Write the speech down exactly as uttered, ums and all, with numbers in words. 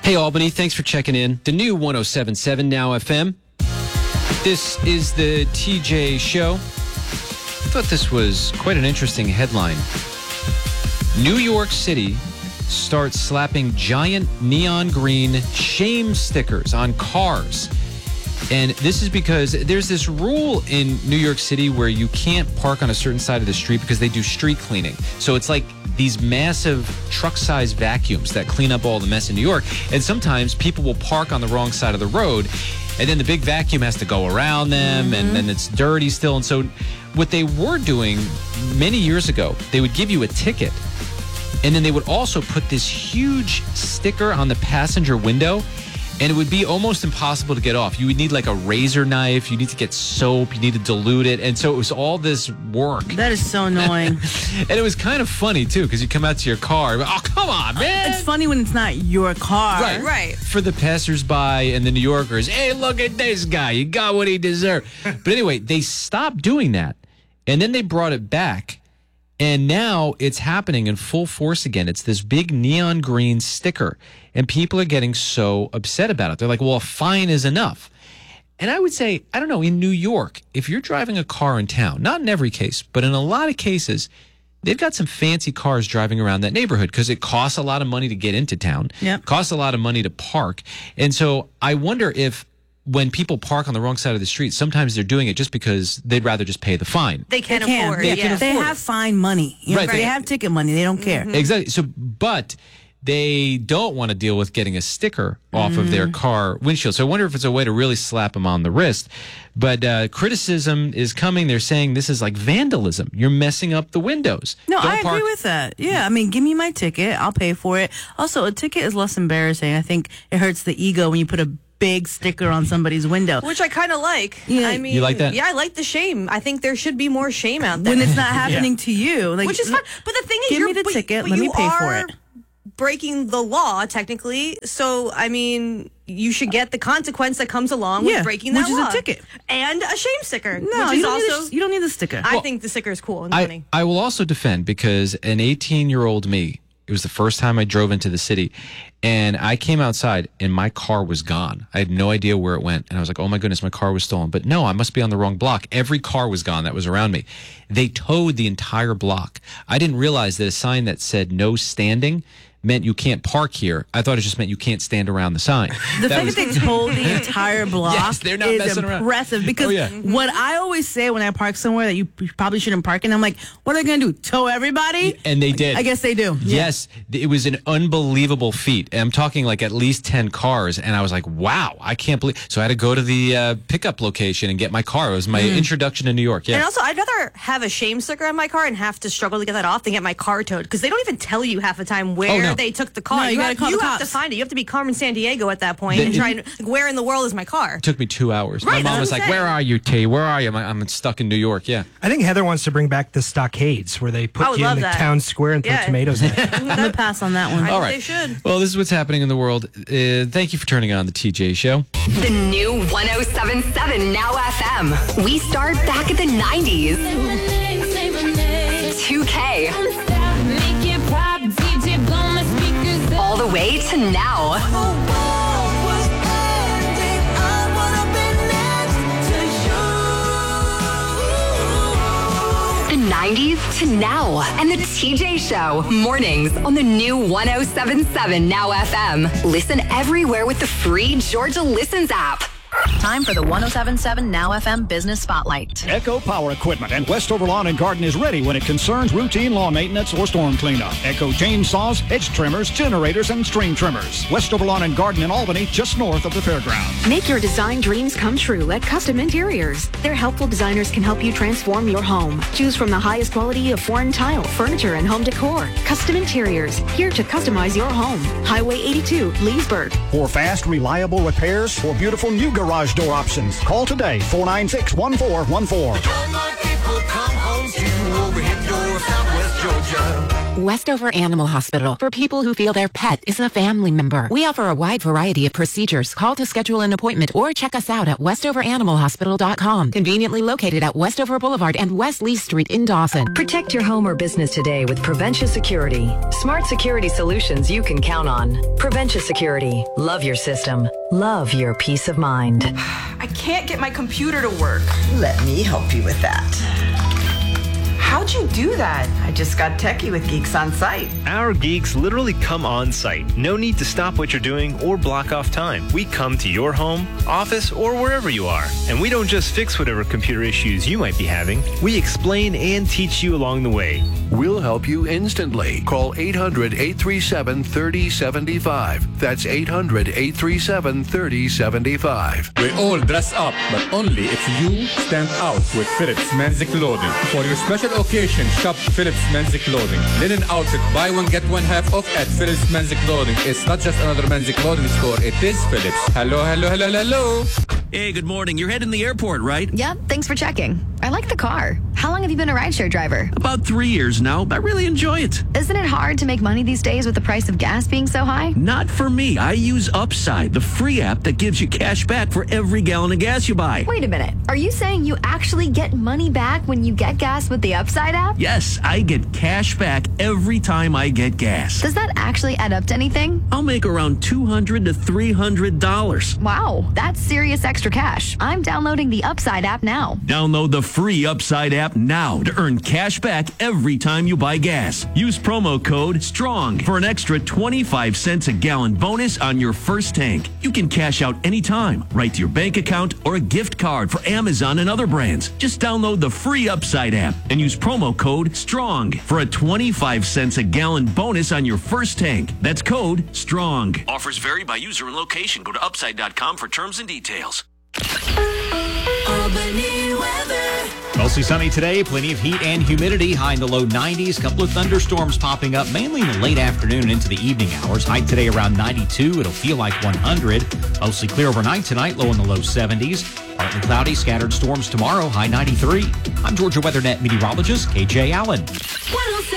Hey, Albany, thanks for checking in. The new one oh seven point seven Now F M. This is the T J Show. I thought this was quite an interesting headline. New York City starts slapping giant neon green shame stickers on cars. And this is because there's this rule in New York City where you can't park on a certain side of the street because they do street cleaning. So it's like these massive truck-sized vacuums that clean up all the mess in New York. And sometimes people will park on the wrong side of the road, and then the big vacuum has to go around them, mm-hmm. and then it's dirty still. And so what they were doing many years ago, they would give you a ticket, and then they would also put this huge sticker on the passenger window, and it would be almost impossible to get off. You would need like a razor knife. You need to get soap. You need to dilute it. And so it was all this work. That is so annoying. And it was kind of funny, too, because you come out to your car. Oh, come on, man. It's funny when it's not your car. Right, right. For the passersby and the New Yorkers, hey, look at this guy. He got what he deserved. But anyway, they stopped doing that. And then they brought it back. And now it's happening in full force again. It's this big neon green sticker. And people are getting so upset about it. They're like, well, a fine is enough. And I would say, I don't know, in New York, if you're driving a car in town, not in every case, but in a lot of cases, they've got some fancy cars driving around that neighborhood because it costs a lot of money to get into town. Yep. It costs a lot of money to park. And so I wonder if when people park on the wrong side of the street, sometimes they're doing it just because they'd rather just pay the fine. They can't They can. afford They, it. can Yeah. they have fine money. You know, Right. They have ticket money. They don't care. Mm-hmm. Exactly. So, but they don't want to deal with getting a sticker off of their car windshield. So I wonder if it's a way to really slap them on the wrist. But uh, criticism is coming. They're saying this is like vandalism. You're messing up the windows. No, Don't I park- agree with that. Yeah, I mean, give me my ticket. I'll pay for it. Also, a ticket is less embarrassing. I think it hurts the ego when you put a big sticker on somebody's window. Which I kind of like. Yeah. I mean, You like that? Yeah, I like the shame. I think there should be more shame out there. When it's not happening to you. Like, Which is fine. But the thing is, give you're, me the but- ticket. but Let me you pay for are it. breaking the law, technically. So, I mean, you should get the consequence that comes along Yeah, with breaking that which is a law. ticket. And a shame sticker. No, which you is don't, also, need the, you don't need the sticker. I think the sticker is cool and I, funny. I will also defend because an eighteen-year-old me, it was the first time I drove into the city, and I came outside, and my car was gone. I had no idea where it went, and I was like, oh, my goodness, my car was stolen. But no, I must be on the wrong block. Every car was gone that was around me. They towed the entire block. I didn't realize that a sign that said no standing meant you can't park here. I thought it just meant you can't stand around the sign. The That fact was- that they told the entire block Yes, they're not is messing around. impressive because Oh, yeah. what I always say when I park somewhere that you probably shouldn't park in, I'm like, what are they going to do? Tow everybody? And they did. I guess they do. Yes, it was an unbelievable feat. And I'm talking like at least ten cars, and I was like, wow, I can't believe. So I had to go to the uh, pickup location and get my car. It was my introduction to New York. Yeah. And also, I'd rather have a shame sticker on my car and have to struggle to get that off than get my car towed. Because they don't even tell you half the time where Oh, no. they took the car. No, you gotta have, call you the have to cops. find it. You have to be Carmen San Diego at that point The- and try and, like, where in the world is my car? It took me two hours. Right, my mom that's was what like, I'm where saying. are you, T? Where are you? I'm, I'm stuck in New York. Yeah. I think Heather wants to bring back the stockades where they I put would you in love the that. town square and throw Yeah. tomatoes in it. I'm going to pass on that one. I All think right. they should. Well, this is what's happening in the world. Uh, thank you for turning on the T J Show. The new one oh seven point seven Now F M. We start back at the nineties. two K. All the way to now. The nineties to now. And the T J Show. Mornings on the new one oh seven point seven Now F M. Listen everywhere with the free Georgia Listens app. Time for the one oh seven point seven Now F M Business Spotlight. Echo Power Equipment and Westover Lawn and Garden is ready when it concerns routine lawn maintenance or storm cleanup. Echo chainsaws, hedge trimmers, generators, and string trimmers. Westover Lawn and Garden in Albany, just north of the fairgrounds. Make your design dreams come true at Custom Interiors. Their helpful designers can help you transform your home. Choose from the highest quality of foreign tile, furniture, and home decor. Custom Interiors, here to customize your home. Highway eighty-two, Leesburg. For fast, reliable repairs or beautiful new garage door options, call today, four nine six, one four one four. All my people come home to over here, your Southwest Georgia. Westover Animal Hospital, for people who feel their pet is a family member. We offer a wide variety of procedures. Call to schedule an appointment or check us out at westover animal hospital dot com. Conveniently located at Westover Boulevard and West Lee Street in Dawson. Protect your home or business today with Preventia Security. Smart security solutions you can count on. Preventia Security. Love your system. Love your peace of mind. I can't get my computer to work. Let me help you with that. How'd you do that? I just got techie with Geeks on Site. Our geeks literally come on site. No need to stop what you're doing or block off time. We come to your home, office, or wherever you are. And we don't just fix whatever computer issues you might be having. We explain and teach you along the way. We'll help you instantly. Call eight hundred, eight three seven, three oh seven five. That's eight hundred, eight three seven, three oh seven five. We all dress up, but only if you stand out with Phillips Men's Clothing. For your special occasion, shop Phillips Men's Clothing. Linen outfit, buy one, get one half off at Phillips Men's Clothing. It's not just another men's clothing store, it is Phillips. Hello, hello, hello, hello. Hey, good morning. You're heading to the airport, right? Yep, thanks for checking. I like the car. How long have you been a rideshare driver? About three years now. I really enjoy it. Isn't it hard to make money these days with the price of gas being so high? Not for me. I use Upside, the free app that gives you cash back for every gallon of gas you buy. Wait a minute. Are you saying you actually get money back when you get gas with the Upside app? Yes, I get cash back every time I get gas. Does that actually add up to anything? I'll make around two hundred to three hundred dollars. Wow, that's serious extra cash. I'm downloading the Upside app now. Download the free Upside app now to earn cash back every time you buy gas. Use promo code STRONG for an extra twenty-five cents a gallon bonus on your first tank. You can cash out anytime, right to your bank account or a gift card for Amazon and other brands. Just download the free Upside app and use promo code STRONG for a twenty-five cents a gallon bonus on your first tank. That's code STRONG. Offers vary by user and location. Go to upside dot com for terms and details. Albany weather. Mostly sunny today, plenty of heat and humidity, high in the low nineties. Couple of thunderstorms popping up mainly in the late afternoon and into the evening hours. High today around ninety-two. It'll feel like one hundred. Mostly clear overnight tonight, low in the low seventies. Partly cloudy, scattered storms tomorrow, high ninety-three. I'm Georgia WeatherNet meteorologist K J Allen.